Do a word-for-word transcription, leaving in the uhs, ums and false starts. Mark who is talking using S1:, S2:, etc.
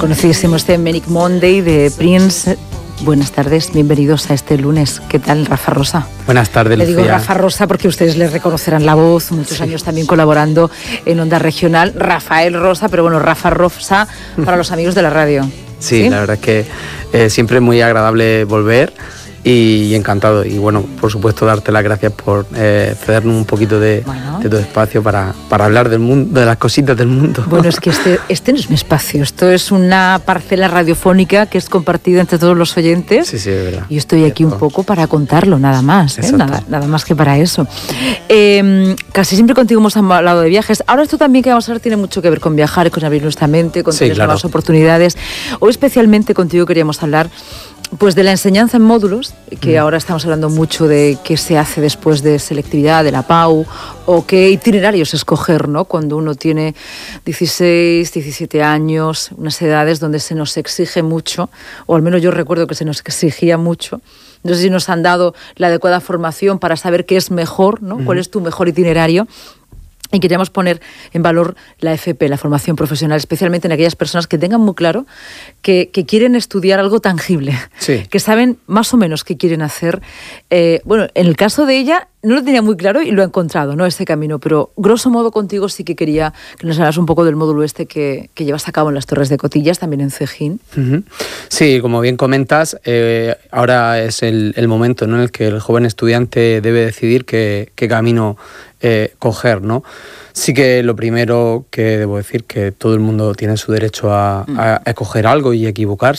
S1: Conocidísimo este Manic Monday de Prince. Buenas tardes, bienvenidos a este lunes. ¿Qué tal, Rafa Rosa?
S2: Buenas tardes,
S1: Le
S2: Lucía.
S1: digo Rafa Rosa porque ustedes le reconocerán la voz, muchos sí. años también colaborando en Onda Regional. Rafael Rosa, pero bueno, Rafa Rosa para los amigos de la radio.
S2: Sí, ¿sí? La verdad es que eh, siempre es muy agradable volver y encantado. Y bueno, por supuesto, darte las gracias por eh, cedernos un poquito de, bueno. de tu espacio para, para hablar del mundo, de las cositas del mundo.
S1: Bueno, es que este, este no es mi espacio, esto es una parcela radiofónica que es compartida entre todos los oyentes.
S2: Sí, sí, es verdad.
S1: Y estoy aquí un poco para contarlo, nada más, ¿eh? nada, nada más que para eso. Eh, casi siempre contigo hemos hablado de viajes. Ahora esto también que vamos a hablar tiene mucho que ver con viajar, con abrir nuestra mente, con
S2: sí,
S1: tener
S2: claro.
S1: nuevas oportunidades. Hoy especialmente contigo queríamos hablar pues de la enseñanza en módulos, que mm. ahora estamos hablando mucho de qué se hace después de selectividad, de la P A U, o qué itinerarios escoger, ¿no? Cuando uno tiene dieciséis, diecisiete años, unas edades donde se nos exige mucho, o al menos yo recuerdo que se nos exigía mucho. No sé si nos han dado la adecuada formación para saber qué es mejor, ¿no? Mm. ¿Cuál es tu mejor itinerario? Y queríamos poner en valor la F P, la formación profesional, especialmente en aquellas personas que tengan muy claro que, que quieren estudiar algo tangible,
S2: sí.
S1: que saben más o menos qué quieren hacer. Eh, bueno, en el caso de ella no lo tenía muy claro y lo ha encontrado, ¿no? Este camino, pero grosso modo contigo sí que quería que nos hablas un poco del módulo este que, que llevas a cabo en las Torres de Cotillas, también en Cejín.
S2: Uh-huh. Sí, como bien comentas, eh, ahora es el, el momento, ¿no?, en el que el joven estudiante debe decidir qué, qué camino eh, coger, ¿no? Sí que lo primero que debo decir que todo el mundo tiene su derecho a, a escoger algo y equivocarse.